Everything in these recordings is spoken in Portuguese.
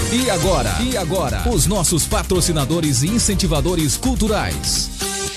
E agora, os nossos patrocinadores e incentivadores culturais.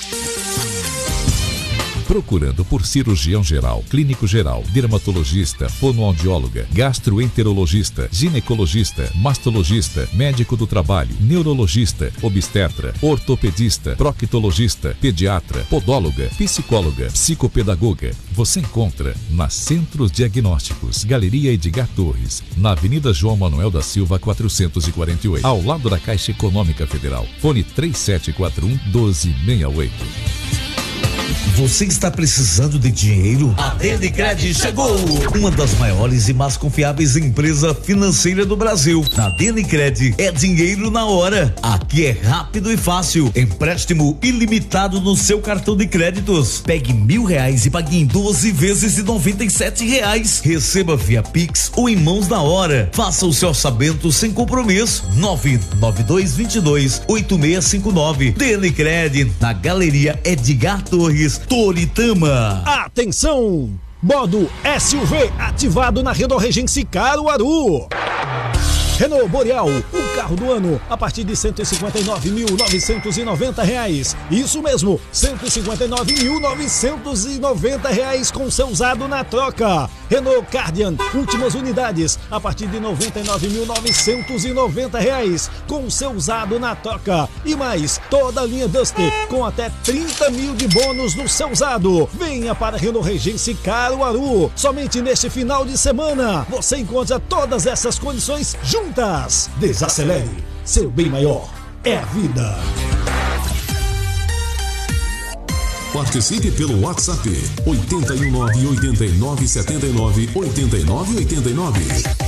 Procurando por cirurgião geral, clínico geral, dermatologista, fonoaudióloga, gastroenterologista, ginecologista, mastologista, médico do trabalho, neurologista, obstetra, ortopedista, proctologista, pediatra, podóloga, psicóloga, psicopedagoga. Você encontra na Centros Diagnósticos, Galeria Edgar Torres, na Avenida João Manuel da Silva 448, ao lado da Caixa Econômica Federal. Fone 3741-1268. Você está precisando de dinheiro? A Dnecred chegou! Uma das maiores e mais confiáveis empresas financeiras do Brasil. Na Dnecred é dinheiro na hora. Aqui é rápido e fácil. Empréstimo ilimitado no seu cartão de créditos. Pegue R$1.000 e pague em 12 vezes de R$97. Receba via Pix ou em mãos na hora. Faça o seu orçamento sem compromisso. 99222-8659. Dnecred, na Galeria Edgar Torres, Toritama. Atenção! Modo SUV ativado na Renault Regency Caruaru. Renault Boreal, o carro do ano, a partir de R$159.990. Isso mesmo, R$159.990 com seu usado na troca. Renault Kardian, últimas unidades, a partir de R$99.990 com seu usado na troca. E mais, toda a linha Duster com até 30 mil de bônus no seu usado. Venha para Renault Regency Caruaru. Somente neste final de semana você encontra todas essas condições juntas. Desacelere, seu bem maior é a vida. Participe pelo WhatsApp 819-8979-8989.